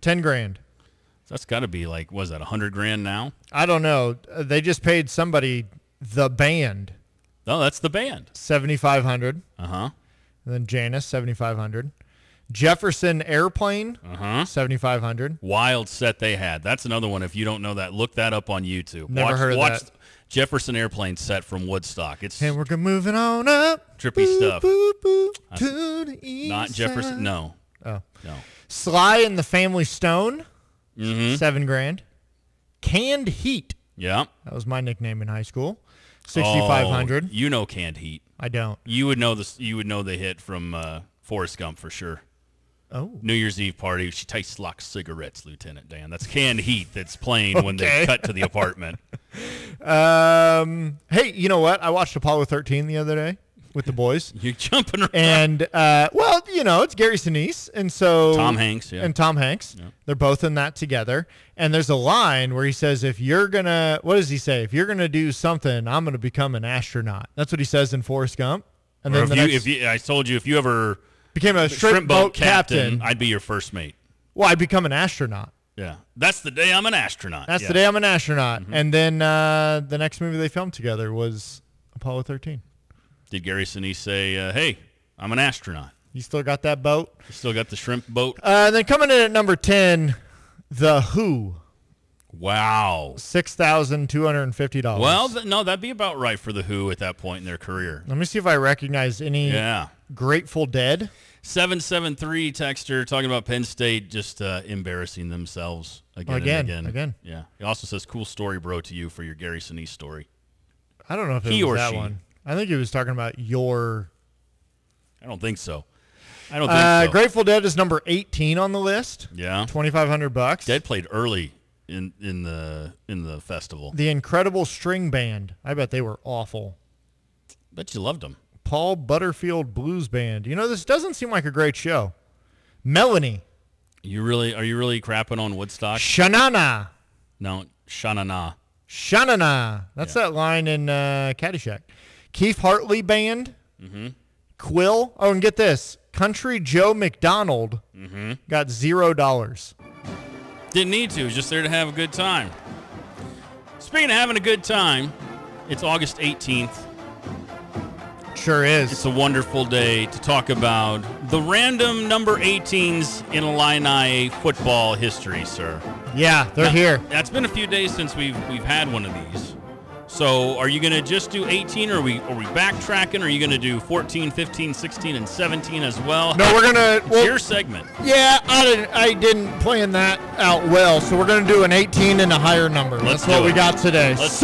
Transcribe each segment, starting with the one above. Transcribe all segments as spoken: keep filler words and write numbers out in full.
ten grand. That's got to be like, was that a hundred grand now? I don't know. Uh, They just paid somebody, the band, No, that's the band. seventy-five hundred. Uh huh. And then Janice, seventy-five hundred. Jefferson Airplane, Uh huh. seventy-five hundred. Wild set they had. That's another one. If you don't know that, look that up on YouTube. Never watch, heard of watch that. Jefferson Airplane set from Woodstock. It's And we're moving on up. trippy Boop, stuff. boop, boop, to the east Not Jefferson. side. No, Oh. no. Sly and the Family Stone, Mm-hmm. seven grand. Canned Heat. Yeah. That was my nickname in high school. sixty-five hundred. Oh, you know Canned Heat. I don't. You would know this. You would know the hit from uh, Forrest Gump for sure. Oh. New Year's Eve party. She tastes like cigarettes, Lieutenant Dan. That's Canned Heat that's playing when they Okay. cut to the apartment. Um. Hey, you know what? I watched Apollo thirteen the other day with the boys. You're jumping around. And, uh, well, you know, it's Gary Sinise. And so. Tom Hanks, yeah. And Tom Hanks. Yeah. They're both in that together. And there's a line where he says, if you're going to, what does he say? If you're going to do something, I'm going to become an astronaut. That's what he says in Forrest Gump. And Or then if the you, next, if you, I told you, if you ever became a shrimp, boat, captain. I'd be your first mate. Well, I'd become an astronaut. Yeah. That's the day I'm an astronaut. That's Yeah. the day I'm an astronaut. Mm-hmm. And then uh, the next movie they filmed together was Apollo thirteen. Did Gary Sinise say, uh, hey, I'm an astronaut? You still got that boat? You still got the shrimp boat? Uh, and then coming in at number ten, The Who, Wow. six thousand two hundred fifty dollars. Well, th- no, that'd be about right for the Who at that point in their career. Let me see if I recognize any Yeah. Grateful Dead. seven seven three texter talking about Penn State just uh, embarrassing themselves again, Again, and again. again. Yeah. He also says, cool story, bro, to you for your Gary Sinise story. I don't know if it He was or that she. one. I think he was talking about your. I don't think so. I don't think Uh, so. Grateful Dead is number eighteen on the list. Yeah. twenty-five hundred bucks. Dead played early in, in the in the festival. The Incredible String Band. I bet they were awful. Bet you loved them. Paul Butterfield Blues Band. You know, this doesn't seem like a great show. Melanie. You really are you really crapping on Woodstock? Shanana. No, Shanana. Shanana. That's Yeah. that line in uh, Caddyshack. Keith Hartley Band. Mm-hmm. Quill. Oh, and get this. Country Joe McDonald Mm-hmm. got zero dollars. Didn't need to. Was just there to have a good time. Speaking of having a good time, it's August eighteenth. Sure is. It's a wonderful day to talk about the random number eighteens in Illini football history, sir. yeah, they're Now, here. It's been a few days since we've we've had one of these. So are you going to just do eighteen, or are we, are we backtracking? Or are you going to do fourteen, fifteen, sixteen, and seventeen as well? No, we're gonna. It's Well, your segment. yeah, I didn't. I didn't plan that out well. So we're gonna do an eighteen and a higher number. Let's That's what do we it. got today. Let's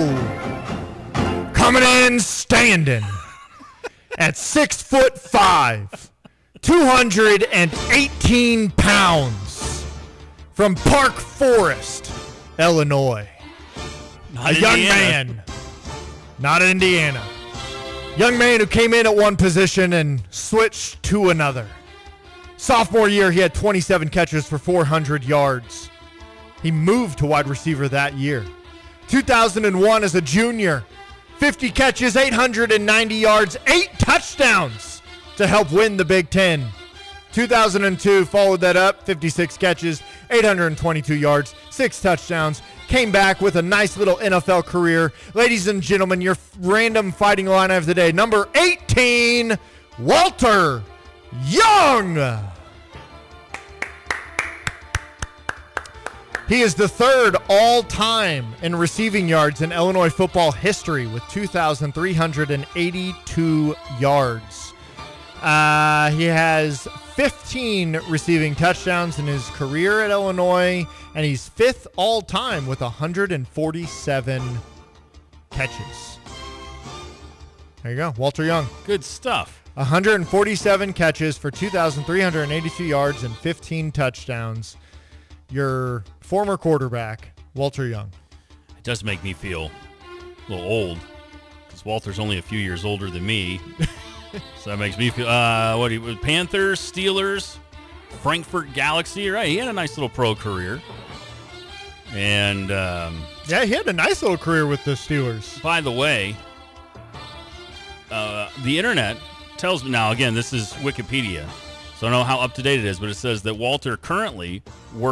so coming in standing at six foot five, two hundred and eighteen pounds, from Park Forest, Illinois. Not A young Indiana. man, not in Indiana. Young man who came in at one position and switched to another. Sophomore year, he had twenty-seven catches for four hundred yards. He moved to wide receiver that year. two thousand one as a junior, fifty catches, eight hundred ninety yards, eight touchdowns to help win the Big Ten. two thousand two followed that up, fifty-six catches, eight hundred twenty-two yards, six touchdowns. Came back with a nice little N F L career. Ladies and gentlemen, your random fighting line of the day, number eighteen, Walter Young. He is the third all-time in receiving yards in Illinois football history with two thousand three hundred eighty-two yards. Uh, he has fifteen receiving touchdowns in his career at Illinois, and he's fifth all-time with one hundred forty-seven catches. There you go, Walter Young. Good stuff. one hundred forty-seven catches for two thousand three hundred eighty-two yards and fifteen touchdowns. Your former quarterback, Walter Young. It does make me feel a little old because Walter's only a few years older than me. So that makes me feel, uh, what he was, Panthers, Steelers, Frankfurt Galaxy, right? He had a nice little pro career. And um, Yeah, he had a nice little career with the Steelers. by the way, uh, the internet tells me now, again, this is Wikipedia, so I don't know how up to date it is, but it says that Walter currently works